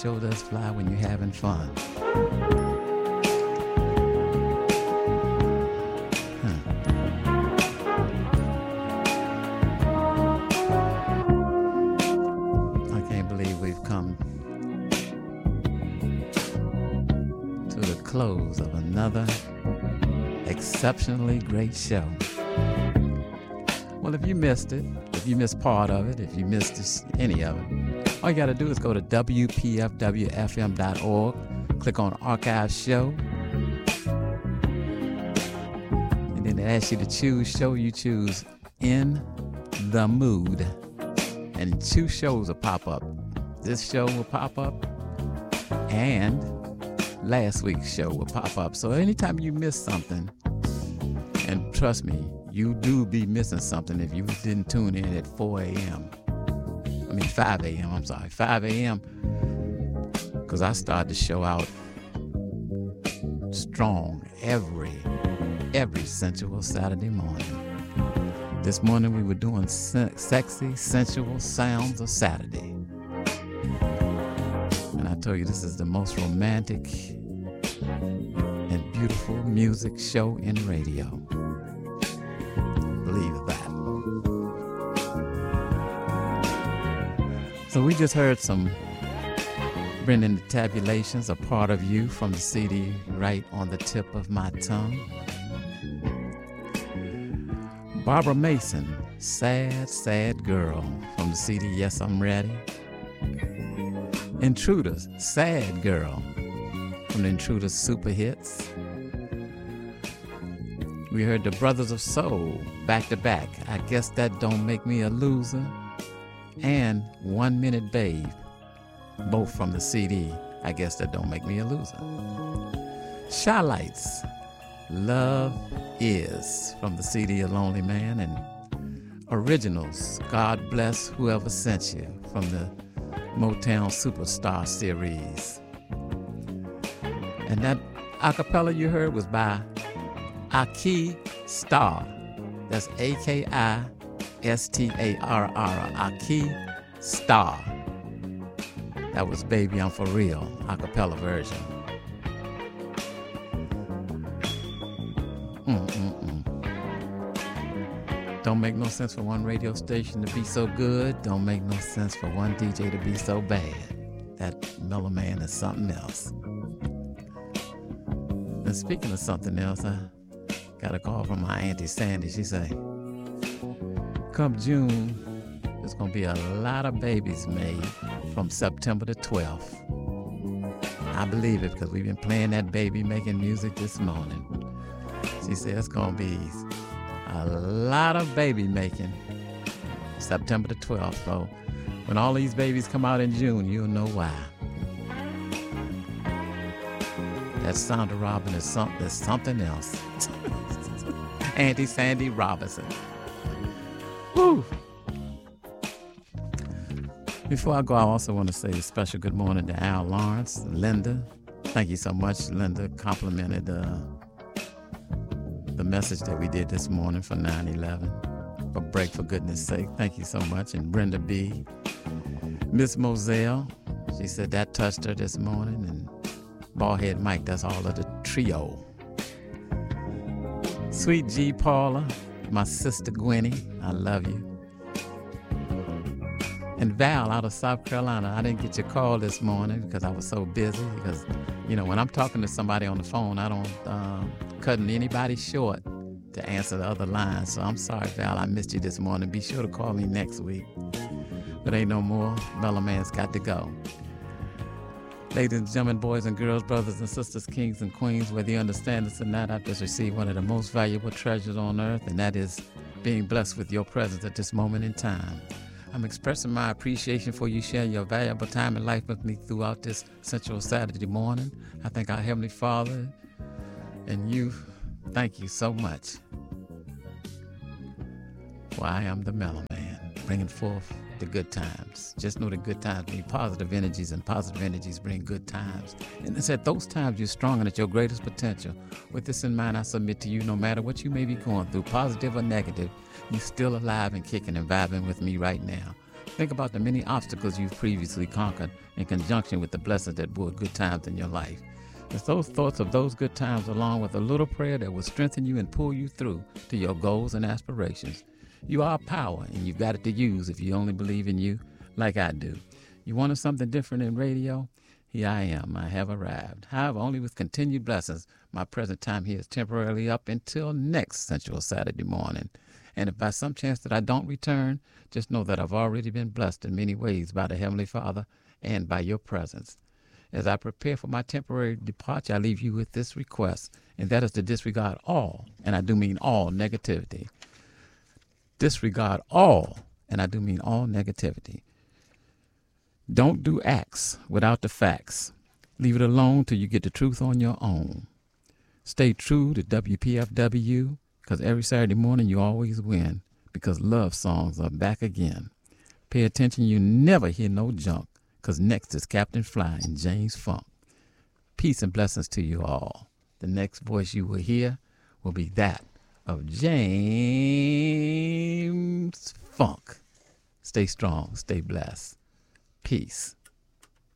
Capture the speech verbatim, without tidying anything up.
sure does fly when you're having fun. Close of another exceptionally great show. Well, if you missed it, if you missed part of it, if you missed this, any of it, all you got to do is go to W P F W F M dot org, click on Archive Show, and then it asks you to choose show. You choose In the Mood, and two shows will pop up. This show will pop up, and last week's show will pop up. So anytime you miss something, and trust me, you do be missing something if you didn't tune in at four a.m. I mean five a.m. I'm sorry, five a.m. because I start the show out strong every, every sensual Saturday morning. This morning we were doing se- sexy, sensual sounds of Saturday. And I told you this is the most romantic and beautiful music show in radio. Believe that. So we just heard some Brendan Tabulations, A Part of You, from the C D Right on the Tip of My Tongue. Barbara Mason, Sad, Sad Girl, from the C D Yes, I'm Ready. Intruders, Sad Girl, from the Intruders Super Hits. We heard the Brothers of Soul, back to back, I Guess That Don't Make Me a Loser, and One Minute Babe, both from the C D I Guess That Don't Make Me a Loser. Shy-Lights, Love Is, from the C D A Lonely Man, and Originals, God Bless Whoever Sent You, from the Motown Superstar series. And that acapella you heard was by Aki Starr. That's A K I S T A R R, Aki Starr. That was Baby I'm For Real, acapella version. Mm-mm-mm. Don't make no sense for one radio station to be so good. Don't make no sense for one D J to be so bad. That Mellow Man is something else. And speaking of something else, I got a call from my Auntie Sandy. She said, come June, there's going to be a lot of babies made from September the twelfth. I believe it because we've been playing that baby making music this morning. She said it's going to be a lot of baby making September the twelfth. So when all these babies come out in June, you'll know why. That Sandra Robin is something, is something else. Auntie Sandy Robinson. Woo! Before I go, I also want to say a special good morning to Al Lawrence, Linda. Thank you so much. Linda complimented uh, the message that we did this morning for nine eleven, for Break for Goodness Sake. Thank you so much. And Brenda B. Miss Moselle, she said that touched her this morning. And Ballhead Mike, that's all of the trio. Sweet G Paula, my sister Gwenny, I love you. And Val out of South Carolina, I didn't get your call this morning because I was so busy. Because, you know, when I'm talking to somebody on the phone, I don't uh, cutting anybody short to answer the other line. So I'm sorry, Val, I missed you this morning. Be sure to call me next week. But ain't no more. Mellow Man's got to go. Ladies and gentlemen, boys and girls, brothers and sisters, kings and queens, whether you understand this or not, I've just received one of the most valuable treasures on earth, and that is being blessed with your presence at this moment in time. I'm expressing my appreciation for you sharing your valuable time and life with me throughout this sensual Saturday morning. I thank our Heavenly Father and you. Thank you so much. For I am the Mellow Man, bringing forth the good times. Just know that good times bring positive energies, and positive energies bring good times. And it's at those times you're strong and at your greatest potential. With this in mind, I submit to you, no matter what you may be going through, positive or negative, you're still alive and kicking and vibing with me right now. Think about the many obstacles you've previously conquered in conjunction with the blessings that brought good times in your life. It's those thoughts of those good times along with a little prayer that will strengthen you and pull you through to your goals and aspirations. You are power, and you've got it to use if you only believe in you like I do. You wanted something different in radio? Here I am. I have arrived. However, only with continued blessings. My present time here is temporarily up until next Sensual Saturday morning. And if by some chance that I don't return, just know that I've already been blessed in many ways by the Heavenly Father and by your presence. As I prepare for my temporary departure, I leave you with this request, and that is to disregard all, and I do mean all, negativity. Disregard all, and I do mean all negativity. Don't do acts without the facts. Leave it alone till you get the truth on your own. Stay true to W P F W, because every Saturday morning you always win, because love songs are back again. Pay attention, you never hear no junk, because next is Captain Fly and James Funk. Peace and blessings to you all. The next voice you will hear will be that of James Funk. Stay strong, stay blessed. Peace.